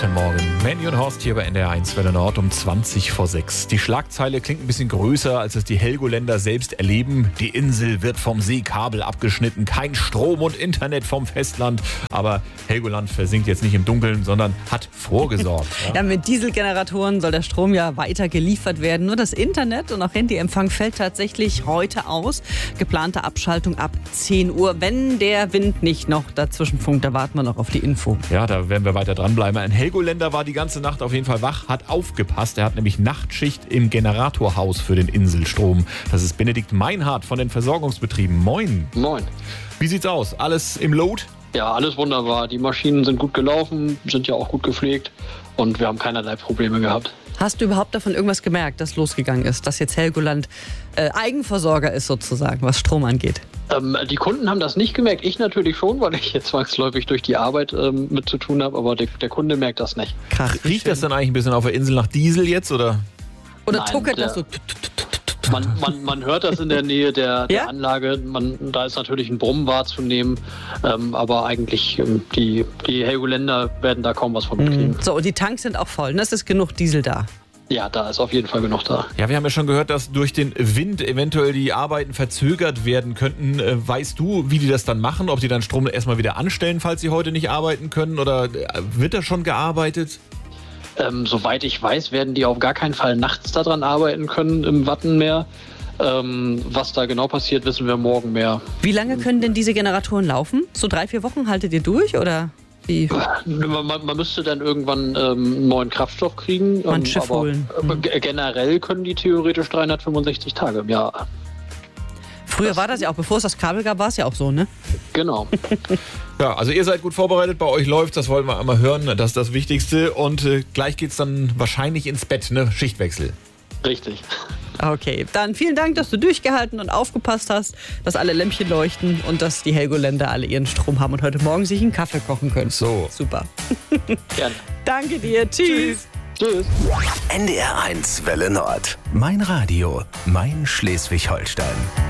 Guten Morgen. Mandy und Horst hier bei NDR1 Welle Nord um 20 vor 6. Die Schlagzeile klingt ein bisschen größer, als es die Helgoländer selbst erleben. Die Insel wird vom Seekabel abgeschnitten. Kein Strom und Internet vom Festland. Aber Helgoland versinkt jetzt nicht im Dunkeln, sondern hat vorgesorgt. Ja, mit Dieselgeneratoren soll der Strom ja weiter geliefert werden. Nur das Internet und auch Handyempfang fällt tatsächlich heute aus. Geplante Abschaltung ab 10 Uhr. Wenn der Wind nicht noch dazwischen funkt, da warten wir noch auf die Info. Ja, da werden wir weiter dranbleiben. Ein Helgoländer war die ganze Nacht auf jeden Fall wach, hat aufgepasst. Er hat nämlich Nachtschicht im Generatorhaus für den Inselstrom. Das ist Benedikt Meinhardt von den Versorgungsbetrieben. Moin. Moin. Wie sieht's aus? Alles im Load? Ja, alles wunderbar. Die Maschinen sind gut gelaufen, sind ja auch gut gepflegt und wir haben keinerlei Probleme gehabt. Hast du überhaupt davon irgendwas gemerkt, dass losgegangen ist, dass jetzt Helgoland Eigenversorger ist sozusagen, was Strom angeht? Die Kunden haben das nicht gemerkt. Ich natürlich schon, weil ich jetzt zwangsläufig durch die Arbeit mit zu tun habe, aber der Kunde merkt das nicht. Krass. Riecht das dann eigentlich ein bisschen auf der Insel nach Diesel jetzt, oder? Oder Nein, tuckert das so? Man hört das in der Nähe der Ja? Anlage. Da ist natürlich ein Brummen wahrzunehmen, aber eigentlich die Helgoländer werden da kaum was von mitkriegen. So, und die Tanks sind auch voll. Es ist genug Diesel da. Ja, da ist auf jeden Fall genug da. Ja, wir haben ja schon gehört, dass durch den Wind eventuell die Arbeiten verzögert werden könnten. Weißt du, wie die das dann machen? Ob die dann Strom erstmal wieder anstellen, falls sie heute nicht arbeiten können? Oder wird da schon gearbeitet? Soweit ich weiß, werden die auf gar keinen Fall nachts daran arbeiten können im Wattenmeer. Was da genau passiert, wissen wir morgen mehr. Wie lange können denn diese Generatoren laufen? So 3-4 Wochen haltet ihr durch, oder wie? Man müsste dann irgendwann einen neuen Kraftstoff kriegen. Mal ein Schiff holen. Generell können die theoretisch 365 Tage im Jahr. Früher war das ja auch, bevor es das Kabel gab, war es ja auch so, ne? Genau. Ja, also ihr seid gut vorbereitet, bei euch läuft, das wollen wir einmal hören, das ist das Wichtigste. Und gleich geht's dann wahrscheinlich ins Bett, ne? Schichtwechsel. Richtig. Okay, dann vielen Dank, dass du durchgehalten und aufgepasst hast, dass alle Lämpchen leuchten und dass die Helgoländer alle ihren Strom haben und heute Morgen sich einen Kaffee kochen können. So. Super. Gerne. Danke dir. Tschüss. Tschüss. NDR1 Welle Nord. Mein Radio. Mein Schleswig-Holstein.